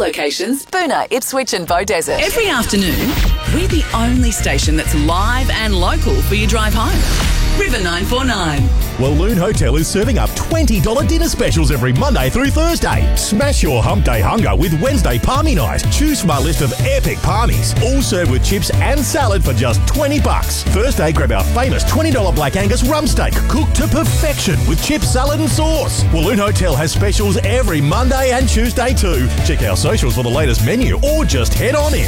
locations: Boonah, Ipswich and Beaudesert. Every afternoon, we're the only station that's live and local for your drive home. River 949. Walloon Hotel is serving up $20 dinner specials every Monday through Thursday. Smash your hump day hunger with Wednesday Palmy Night. Choose from our list of epic palmies, all served with chips and salad for just $20. Thursday, grab our famous $20 Black Angus rump steak, cooked to perfection with chips, salad and sauce. Walloon Hotel has specials every Monday and Tuesday too. Check our socials for the latest menu or just head on in.